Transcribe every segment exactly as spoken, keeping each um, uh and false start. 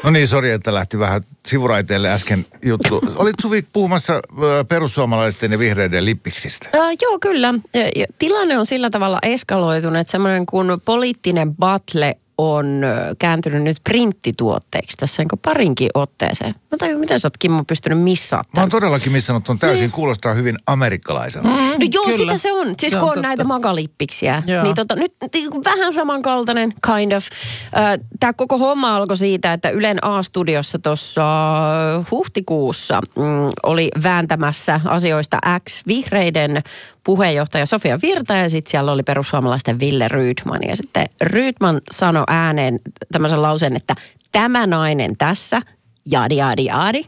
No niin, sori, että lähti vähän sivuraiteelle äsken juttu. Olit Suvi puhumassa perussuomalaisten ja vihreiden lippiksistä? Äh, joo, kyllä. Tilanne on sillä tavalla eskaloitunut, että semmoinen kuin poliittinen battle on kääntynyt nyt printtituotteiksi tässä niin kuin parinkin otteeseen. Mä tajun, miten sä oot, Kimmo, pystynyt missaamaan tämän? Mä oon todellakin missannut ton täysin. Kuulostaa hyvin amerikkalaiselta. Mm, no joo, kyllä. sitä se on. Siis se kun on, on näitä magalippiksiä. Niin tota, nyt vähän samankaltainen, kind of. Tämä koko homma alkoi siitä, että Ylen A-studiossa tuossa huhtikuussa mm, oli vääntämässä asioista X vihreiden puheenjohtaja Sofia Virta ja sitten siellä oli perussuomalaisten Ville Rydman. Ja sitten Rydman sanoi ääneen tämmöisen lauseen, että tämä nainen tässä, jadi, jadi, jadi.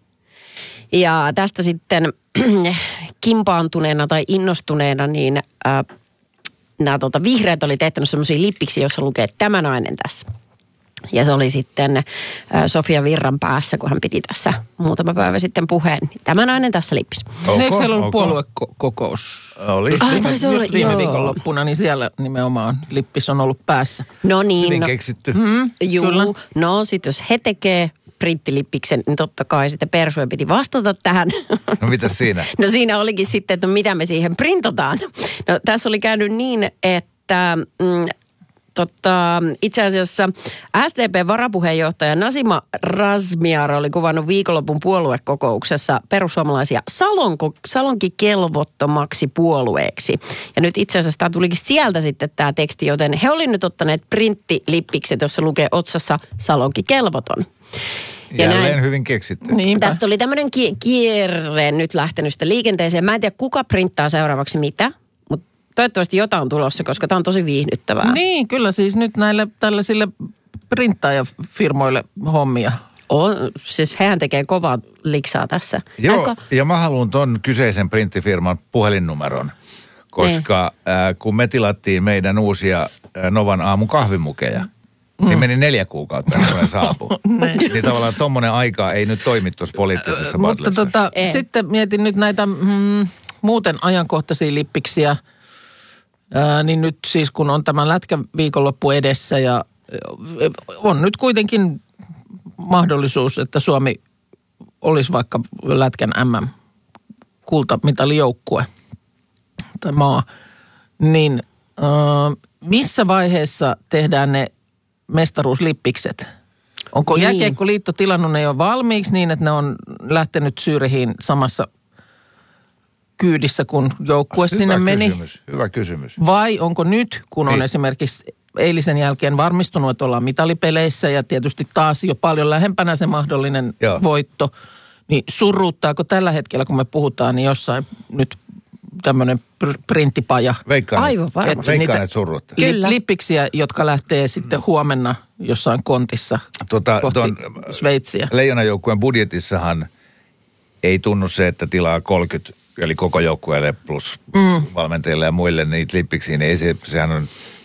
Ja tästä sitten kimpaantuneena tai innostuneena, niin äh, nämä tuota, vihreät oli tehtänyt semmoisia lippiksi, jossa lukee tämä nainen tässä. Ja se oli sitten äh, Sofia Virran päässä, kun hän piti tässä muutama päivä sitten puheen. Niin tämä nainen tässä lippis. Okay, Eikö siellä ollut puoluekokous? Oli. Just, Ah, viime, taisi olla, just viime joo. viikonloppuna, niin siellä nimenomaan lippis on ollut päässä. No niin. Hyvin no, keksitty. Mm, juu, kyllä. no sit jos he tekee printtilippiksen, niin totta kai sitten Persujen piti vastata tähän. No mitä siinä? No siinä olikin sitten, että mitä me siihen printataan. No tässä oli käynyt niin, että mm, totta, itse asiassa S D P-varapuheenjohtaja Nasima Razmyar oli kuvannut viikonlopun puoluekokouksessa perussuomalaisia salonko, salonkikelvottomaksi puolueeksi. Ja nyt itse asiassa tämä tulikin sieltä sitten tämä teksti, joten he olivat nyt ottaneet printtilippikset, jossa lukee otsassa salonkikelvoton. Ja Jälleen näin. hyvin keksitty. Niinpä. Tästä oli tämmöinen ki- kierre nyt lähtenyt sitten liikenteeseen. Mä en tiedä, kuka printtaa seuraavaksi mitä, mutta toivottavasti jotain on tulossa, koska tämä on tosi viihdyttävää. Niin, kyllä siis nyt näille tällaisille printtaajafirmoille hommia. On, siis hehän tekee kovaa liksaa tässä. Joo, Aika, ja mä haluan ton kyseisen printtifirman puhelinnumeron, koska äh, kun me tilattiin meidän uusia äh, Novan aamun kahvimukeja, mm. niin meni neljä kuukautta, kun ne saapuu. Niin tavallaan tommonen aika ei nyt toimi tuossa poliittisessa Mutta battlessa. tota, Ei. sitten mietin nyt näitä mm, muuten ajankohtaisia lippiksiä. Ää, niin nyt siis kun on tämä lätkän viikonloppu edessä ja on nyt kuitenkin mahdollisuus, että Suomi olisi vaikka lätkän M M-kultamitalijoukkue tai maa, niin ää, missä vaiheessa tehdään ne mestaruuslippikset? Onko Niin. Jääkiekkoliitto tilannut ne jo valmiiksi niin, että ne on lähtenyt Syyrihiin samassa kyydissä, kun joukkue Hyvä sinne meni? kysymys, hyvä kysymys. Vai onko nyt, kun on Ei. esimerkiksi eilisen jälkeen varmistunut, että ollaan mitalipeleissä ja tietysti taas jo paljon lähempänä se mahdollinen Joo. voitto, niin surruuttaako tällä hetkellä, kun me puhutaan, niin jossain nyt tämmöinen pr- printtipaja? Veikkaan, Aivan varmasti. Että veikkaan niitä että surrutta. li- Kyllä. Lippiksiä, jotka lähtee sitten huomenna jossain kontissa Tota, kohti ton Sveitsiä. Leijonajoukkueen budjetissahan ei tunnu se, että tilaa kolmekymmentä, eli koko joukkueelle plus mm. valmentajille ja muille niitä lippiksi, niin ei se, sehän on